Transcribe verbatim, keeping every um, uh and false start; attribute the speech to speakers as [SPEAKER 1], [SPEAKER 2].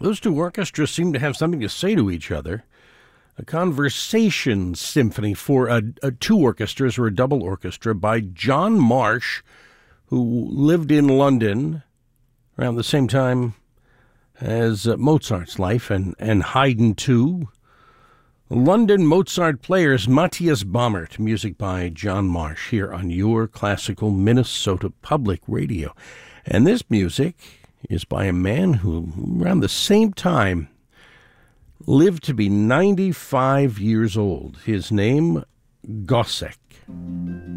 [SPEAKER 1] Those two orchestras seem to have something to say to each other. A conversation symphony for a, a two orchestras or a double orchestra by John Marsh, who lived in London around the same time as uh, Mozart's life, and, and Haydn too. London Mozart Players, Matthias Baumert, music by John Marsh, here on your classical Minnesota Public Radio. And this music is by a man who, around the same time, lived to be ninety-five years old. His name, Gossec.